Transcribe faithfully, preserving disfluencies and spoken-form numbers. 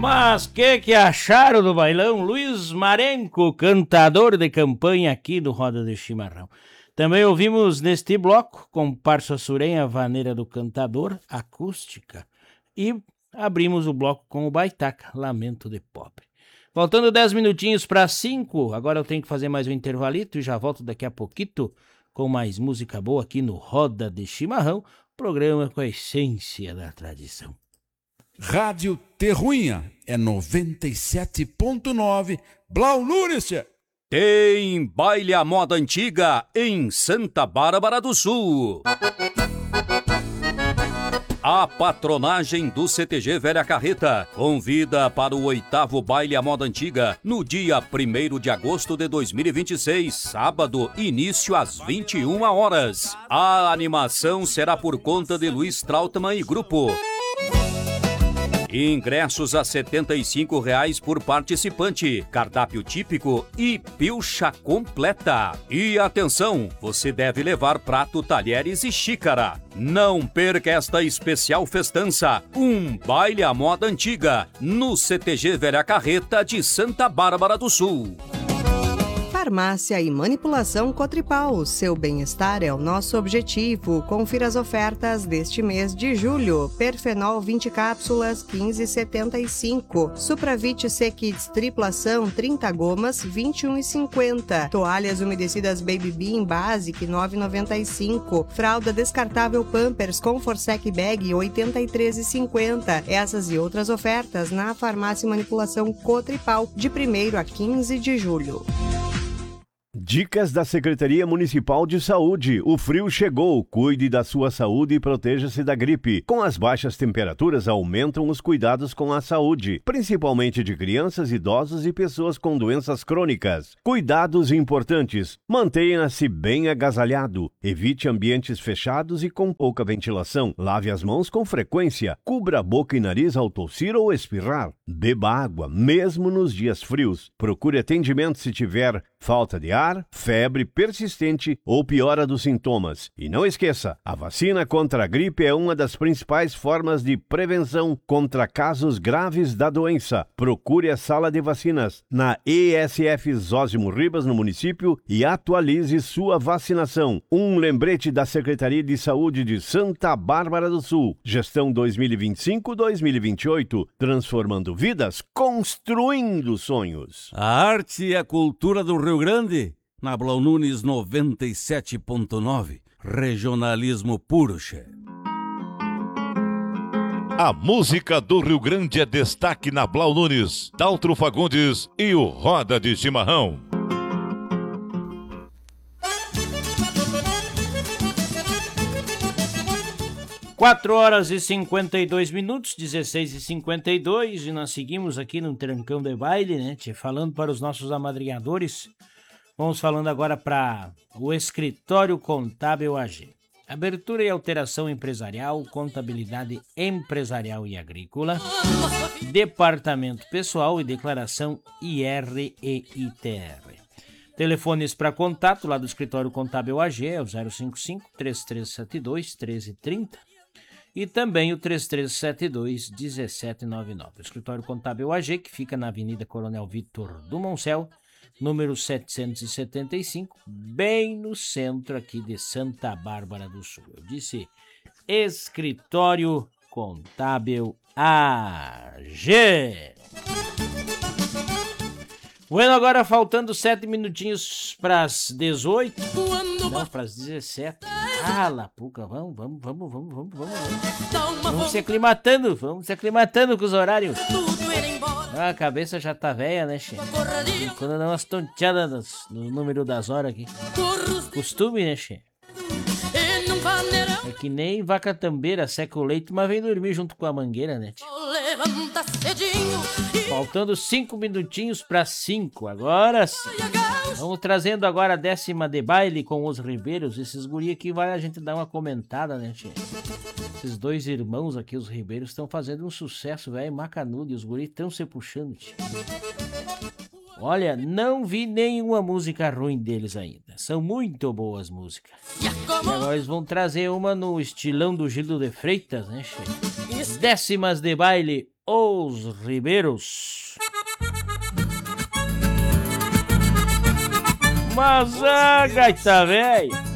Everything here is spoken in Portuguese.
Mas que que acharam do bailão? Luiz Marenco, cantador de campanha aqui do Roda de Chimarrão. Também ouvimos neste bloco, Comparsa Surenha, Vaneira do Cantador, acústica. E abrimos o bloco com o Baitaca, Lamento de Pobre. Faltando dez minutinhos para cinco, agora eu tenho que fazer mais um intervalito e já volto daqui a pouquito com mais música boa aqui no Roda de Chimarrão, programa com a essência da tradição. Rádio Terruinha é noventa e sete ponto nove, Blau Nunes. Tem baile à moda antiga em Santa Bárbara do Sul. A patronagem do C T G Velha Carreta convida para o oitavo baile à moda antiga no dia primeiro de agosto de dois mil e vinte e seis, sábado, início às vinte e uma horas. A animação será por conta de Luiz Trautmann e grupo. Ingressos a setenta e cinco reais por participante, cardápio típico e pilcha completa. E atenção, você deve levar prato, talheres e xícara. Não perca esta especial festança, um baile à moda antiga, no C T G Velha Carreta de Santa Bárbara do Sul. Farmácia e Manipulação Cotripal. Seu bem-estar é o nosso objetivo. Confira as ofertas deste mês de julho. Perfenol vinte cápsulas, quinze reais e setenta e cinco centavos. Supravit C-Kids triplação, trinta gomas, vinte e um reais e cinquenta centavos. Toalhas umedecidas Baby Bean Basic, nove reais e noventa e cinco centavos. Fralda descartável Pampers com Forsec Bag, oitenta e três reais e cinquenta centavos. Essas e outras ofertas na Farmácia e Manipulação Cotripal, de primeiro a quinze de julho. Dicas da Secretaria Municipal de Saúde. O frio chegou. Cuide da sua saúde e proteja-se da gripe. Com as baixas temperaturas, aumentam os cuidados com a saúde, principalmente de crianças, idosos e pessoas com doenças crônicas. Cuidados importantes. Mantenha-se bem agasalhado. Evite ambientes fechados e com pouca ventilação. Lave as mãos com frequência. Cubra a boca e nariz ao tossir ou espirrar. Beba água, mesmo nos dias frios. Procure atendimento se tiver falta de ar, febre persistente ou piora dos sintomas. E não esqueça, a vacina contra a gripe é uma das principais formas de prevenção contra casos graves da doença. Procure a sala de vacinas na E S F Zósimo Ribas, no município, e atualize sua vacinação. Um lembrete da Secretaria de Saúde de Santa Bárbara do Sul. Gestão dois mil e vinte e cinco a dois mil e vinte e oito. Transformando vidas, construindo sonhos. A arte e a cultura do Rio Grande, na Blau Nunes noventa e sete ponto nove. Regionalismo puro, che. A música do Rio Grande é destaque na Blau Nunes, Daltro Fagundes e o Roda de Chimarrão. quatro horas e cinquenta e dois minutos, dezesseis e cinquenta e dois, e nós seguimos aqui no Trancão de Baile, né, tchê, falando para os nossos amadrinhadores. Vamos falando agora para o Escritório Contábil A G. Abertura e alteração empresarial, contabilidade empresarial e agrícola, departamento pessoal e declaração I R e I T R. Telefones para contato lá do Escritório Contábil A G é o zero cinco cinco, três três sete dois, um três três zero e também o três três sete dois, um sete nove nove. O Escritório Contábil A G, que fica na Avenida Coronel Vitor do Moncel, número setecentos e setenta e cinco, bem no centro aqui de Santa Bárbara do Sul. Eu disse Escritório Contábil A G. Bueno, agora faltando sete minutinhos para as dezoito, não, para as dezessete. Ah, Lapuca, vamos, vamos, vamos, vamos, vamos, vamos. Vamos se aclimatando, vamos se aclimatando com os horários. Ah, a cabeça já tá velha, né, che? Quando dá umas tonteadas no número das horas aqui. Costume, né, che? É que nem vaca tambeira, seca o leite, mas vem dormir junto com a mangueira, né, che? Faltando cinco minutinhos para cinco, agora sim. Vamos trazendo agora a décima de baile com os Ribeiros. Esses guri aqui vai a gente dar uma comentada, né, tia? Esses dois irmãos aqui, os Ribeiros, estão fazendo um sucesso, velho, macanudo. E os guri estão se puxando, tia. Olha, não vi nenhuma música ruim deles ainda. São muito boas músicas. E agora eles vão trazer uma no estilão do Gildo de Freitas, né, tia? Décimas de baile, Os Ribeiros. Mas a gaita velha